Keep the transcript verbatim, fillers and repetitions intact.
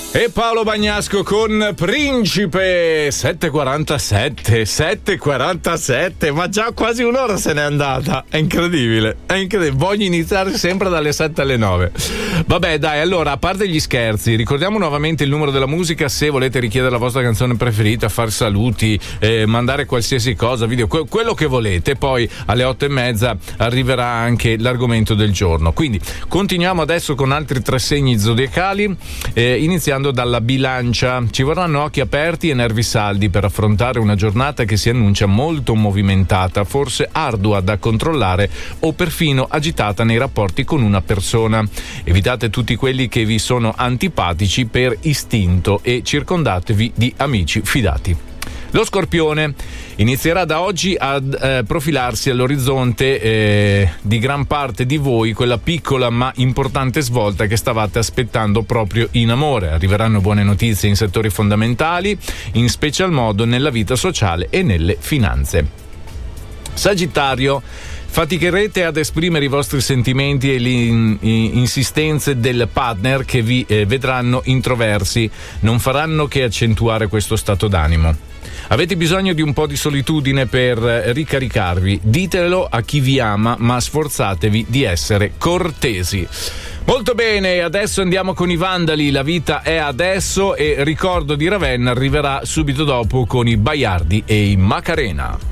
E Paolo Bagnasco con Principe. Sette e quarantasette, sette e quarantasette, ma già quasi un'ora se n'è andata. È incredibile, è incredibile. Voglio iniziare sempre dalle sette alle nove. Vabbè, dai, allora, a parte gli scherzi, ricordiamo nuovamente il numero della musica se volete richiedere la vostra canzone preferita, far saluti, eh, mandare qualsiasi cosa, video, que- quello che volete. Poi alle otto e mezza arriverà anche l'argomento del giorno. Quindi continuiamo adesso con altri tre segni zodiacali, eh, iniziando dalla bilancia. Ci vorranno occhi aperti e nervi saldi per affrontare una giornata che si annuncia molto movimentata, forse ardua da controllare o perfino agitata nei rapporti con una persona. Evitate tutti quelli che vi sono antipatici per istinto e circondatevi di amici fidati. Lo Scorpione inizierà da oggi a eh, profilarsi all'orizzonte eh, di gran parte di voi quella piccola ma importante svolta che stavate aspettando proprio in amore. Arriveranno buone notizie in settori fondamentali, in special modo nella vita sociale e nelle finanze. Sagittario, faticherete ad esprimere i vostri sentimenti e le in, in, insistenze del partner che vi eh, vedranno introversi non faranno che accentuare questo stato d'animo. Avete bisogno di un po' di solitudine per ricaricarvi. Ditelo a chi vi ama, ma sforzatevi di essere cortesi. Molto bene, adesso andiamo con i Vandali. La vita è adesso e Ricordo di Ravenna arriverà subito dopo con i Baiardi e i Macarena.